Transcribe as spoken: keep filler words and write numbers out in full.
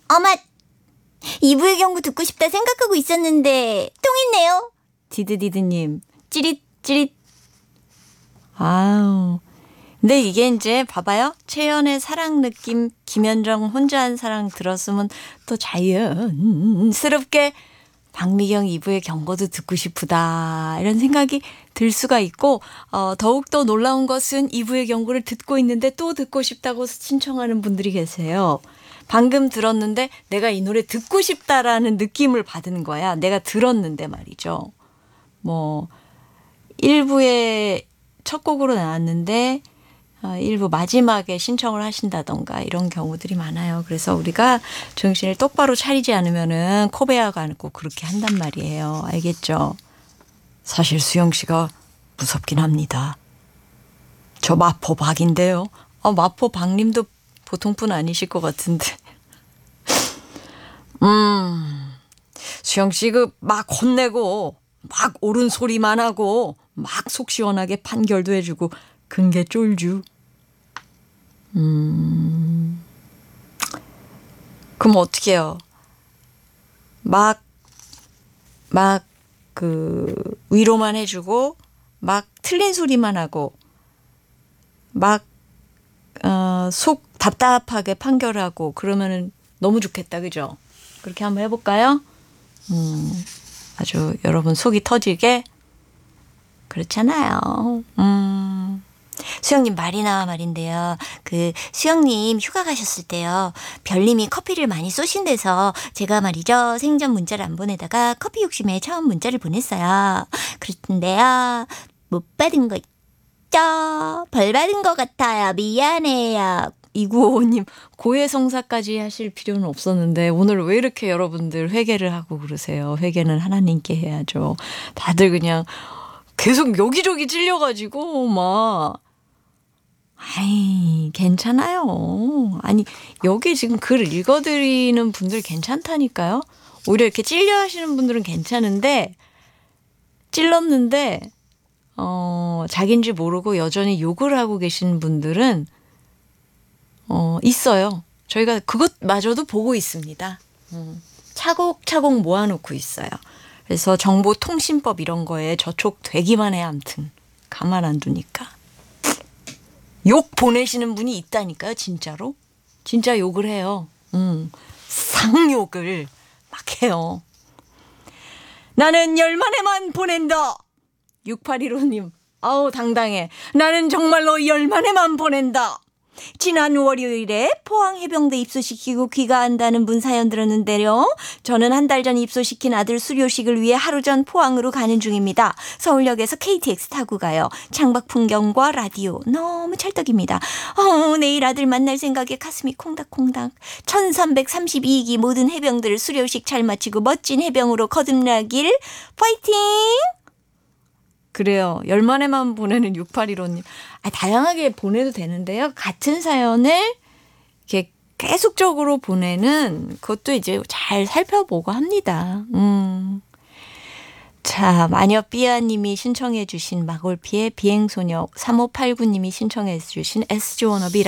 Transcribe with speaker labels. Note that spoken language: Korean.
Speaker 1: 어마, 이 부의 경고 듣고 싶다 생각하고 있었는데 통했네요.
Speaker 2: 디드디드님 찌릿 찌릿. 아우. 근데 이게 이제 봐봐요. 채연의 사랑 느낌, 김현정 혼자 한 사랑 들었으면 또 자연스럽게 박미경 이 부의 경고도 듣고 싶다 이런 생각이 들 수가 있고, 어, 더욱더 놀라운 것은 이 부의 경고를 듣고 있는데 또 듣고 싶다고 신청하는 분들이 계세요. 방금 들었는데 내가 이 노래 듣고 싶다라는 느낌을 받은 거야. 내가 들었는데 말이죠. 뭐 일 부의 첫 곡으로 나왔는데 일 부 마지막에 신청을 하신다던가 이런 경우들이 많아요. 그래서 우리가 정신을 똑바로 차리지 않으면은 코베아가 않고 그렇게 한단 말이에요. 알겠죠? 사실 수영 씨가 무섭긴 합니다. 저 마포 박인데요. 아, 마포 박님도 보통 분 아니실 것 같은데. 음, 수영 씨 그 막 혼내고 막 옳은 소리만 하고 막 속 시원하게 판결도 해주고 근게 쫄주. 음, 그럼 어떻게 해요? 막, 막, 그, 위로만 해주고, 막 틀린 소리만 하고, 막, 어, 속 답답하게 판결하고, 그러면은 너무 좋겠다, 그죠? 그렇게 한번 해볼까요? 음, 아주 여러분 속이 터지게? 그렇잖아요. 음. 수영님 말이 나와 말인데요. 그 수영님 휴가 가셨을 때요. 별님이 커피를 많이 쏘신대서 제가 말이죠. 생전 문자를 안 보내다가 커피 욕심에 처음 문자를 보냈어요. 그랬는데요. 못 받은 거 있죠. 벌 받은 것 같아요. 미안해요. 이구오오님 고해성사까지 하실 필요는 없었는데 오늘 왜 이렇게 여러분들 회개를 하고 그러세요. 회개는 하나님께 해야죠. 다들 그냥 계속 여기저기 찔려가지고 막 아이 괜찮아요. 아니 여기 지금 글 읽어드리는 분들 괜찮다니까요. 오히려 이렇게 찔려 하시는 분들은 괜찮은데 찔렀는데 어, 자기인지 모르고 여전히 욕을 하고 계신 분들은 어, 있어요. 저희가 그것마저도 보고 있습니다. 음, 차곡차곡 모아놓고 있어요. 그래서 정보통신법 이런 거에 저촉되기만 해. 아무튼 가만 안 두니까. 욕 보내시는 분이 있다니까요. 진짜로. 진짜 욕을 해요. 음, 쌍욕을 막 해요. 나는 열만에만 보낸다. 육팔일오님 아우 당당해. 나는 정말로 열만에만 보낸다. 지난 월요일에 포항 해병대 입소시키고 귀가한다는 분 사연 들었는데요. 저는 한 달 전 입소시킨 아들 수료식을 위해 하루 전 포항으로 가는 중입니다. 서울역에서 케이티엑스 타고 가요. 창밖 풍경과 라디오 너무 찰떡입니다. 어, 내일 아들 만날 생각에 가슴이 콩닥콩닥. 천삼백삼십이 기 모든 해병들 수료식 잘 마치고 멋진 해병으로 거듭나길 파이팅! 그래요. 열만에만 보내는 육팔일오님. 아, 다양하게 보내도 되는데요. 같은 사연을 이렇게 계속적으로 보내는 그것도 이제 잘 살펴보고 합니다. 음. 자, 마녀 삐아님이 신청해 주신 마골피의 비행소녀, 삼오팔구 님이 신청해 주신 에스지 워너비